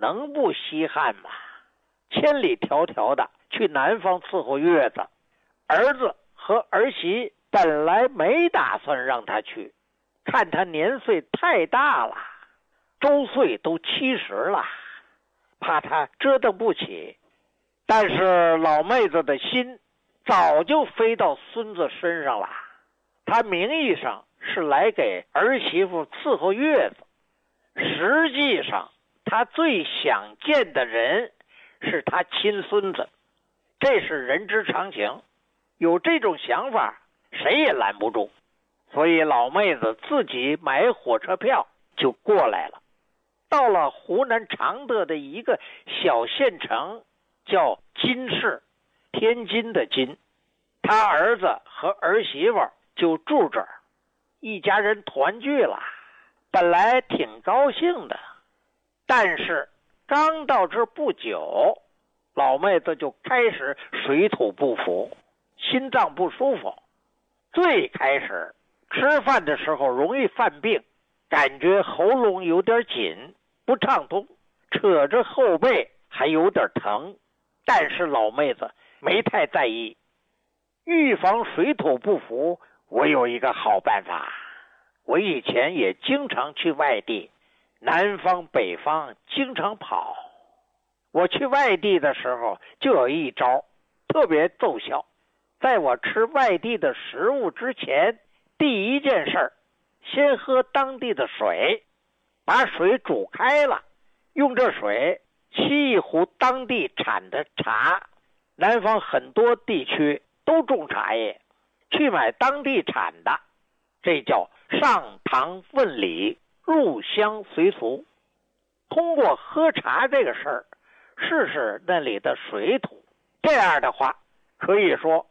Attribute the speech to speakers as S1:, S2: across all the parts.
S1: 能不稀罕吗？千里迢迢的去南方伺候月子，儿子和儿媳本来没打算让他去，看他年岁太大了，周岁都70了，怕他折腾不起。但是老妹子的心早就飞到孙子身上了，她名义上是来给儿媳妇伺候月子，实际上她最想见的人是她亲孙子，这是人之常情，有这种想法谁也拦不住。所以老妹子自己买火车票就过来了，到了湖南常德的一个小县城，叫金市，天津的津。他儿子和儿媳妇就住这儿，一家人团聚了，本来挺高兴的。但是刚到这不久，老妹子就开始水土不服，心脏不舒服。最开始吃饭的时候容易犯病，感觉喉咙有点紧，不畅通，扯着后背还有点疼，但是老妹子没太在意。预防水土不服，我有一个好办法。我以前也经常去外地，南方北方经常跑。我去外地的时候就有一招特别奏效。在我吃外地的食物之前，第一件事先喝当地的水，把水煮开了，用这水沏一壶当地产的茶。南方很多地区都种茶叶，去买当地产的，这叫上堂问礼，入乡随俗。通过喝茶这个事儿，试试那里的水土，这样的话可以说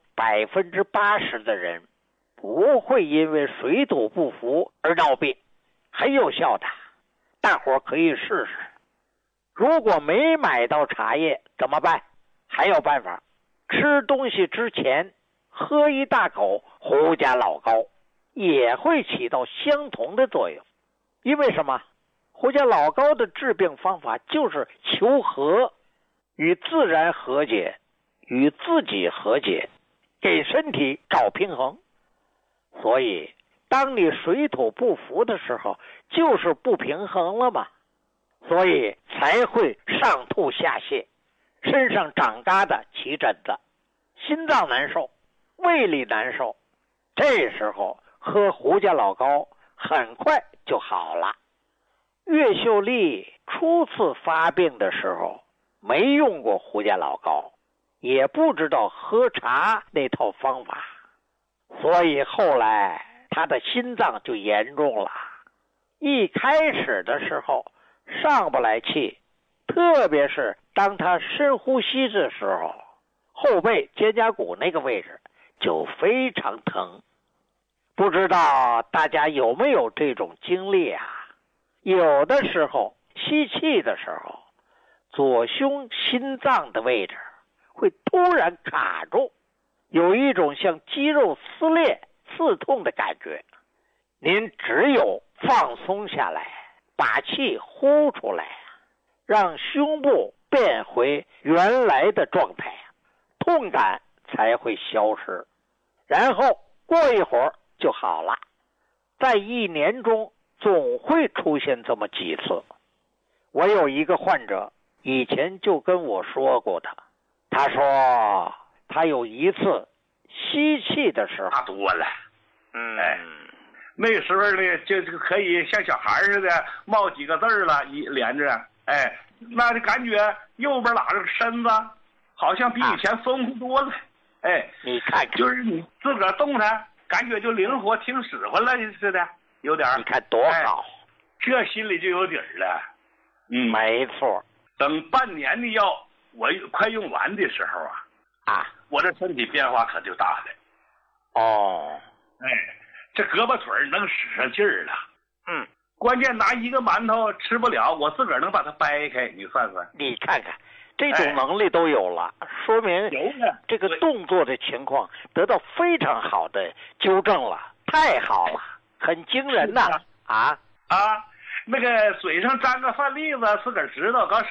S1: 80%的人不会因为水土不服而闹病，很有效的，大伙可以试试。如果没买到茶叶怎么办？还有办法，吃东西之前喝一大口胡家老膏，也会起到相同的作用。因为什么？胡家老膏的治病方法就是求和，与自然和解，与自己和解，给身体找平衡。所以当你水土不服的时候，就是不平衡了嘛，所以才会上吐下泻，身上长疙瘩起疹子，心脏难受，胃里难受。这时候喝胡家老膏很快就好了。岳秀丽初次发病的时候没用过胡家老膏，也不知道喝茶那套方法，所以后来她的心脏就严重了。一开始的时候上不来气，特别是当她深呼吸的时候，后背肩胛骨那个位置就非常疼。不知道大家有没有这种经历啊？有的时候吸气的时候，左胸心脏的位置会突然卡住，有一种像肌肉撕裂刺痛的感觉。您只有放松下来，把气呼出来，让胸部变回原来的状态，痛感才会消失，然后过一会儿就好了。在1年中总会出现这么几次。我有一个患者以前就跟我说过的，他说他有一次吸气的时候
S2: 大多了，那时候呢就可以像小孩似的冒几个字了，一连着，那就感觉右边拉着身子好像比以前丰富多了，
S1: 你看看，
S2: 就是你自个儿动它，感觉就灵活听使唤了似的，有点。
S1: 你看多好，
S2: 这心里就有底儿了。
S1: 没错。
S2: 等半年的药我快用完的时候我这身体变化可就大了。这胳膊腿能使上劲儿了。关键拿一个馒头吃不了，我自个儿能把它掰开，你算算。
S1: 你看看，这种能力都有了，说明这个动作的情况得到非常好的纠正了，太好了，很惊人呐！
S2: 那个嘴上沾个饭粒子，自个儿知道，刚